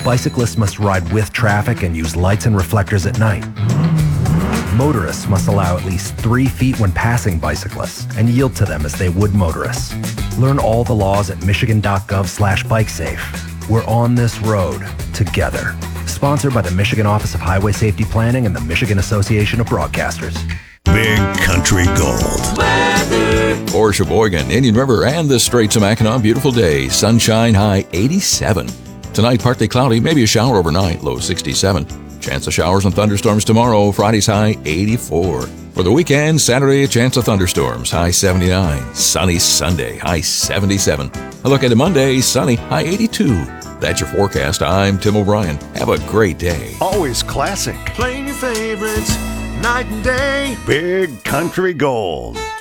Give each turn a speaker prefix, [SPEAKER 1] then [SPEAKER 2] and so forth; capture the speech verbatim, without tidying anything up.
[SPEAKER 1] Bicyclists must ride with traffic and use lights and reflectors at night. Motorists must allow at least three feet when passing bicyclists and yield to them as they would motorists. Learn all the laws at michigan.gov slash bikesafe. We're on this road together. Sponsored by the Michigan Office of Highway Safety Planning and the Michigan Association of Broadcasters.
[SPEAKER 2] Big Country Gold.
[SPEAKER 3] Weather. For Sheboygan, Indian River, and the Straits of Mackinac, beautiful day. Sunshine, high eighty-seven. Tonight, partly cloudy, maybe a shower overnight, low sixty-seven. Chance of showers and thunderstorms tomorrow, Friday's high eighty-four. For the weekend, Saturday, a chance of thunderstorms, high seventy-nine. Sunny Sunday, high seventy-seven. A look at Monday, sunny, high eighty-two. That's your forecast. I'm Tim O'Brien. Have a great day.
[SPEAKER 2] Always classic.
[SPEAKER 4] Playing your favorites night and day.
[SPEAKER 2] Big Country Gold.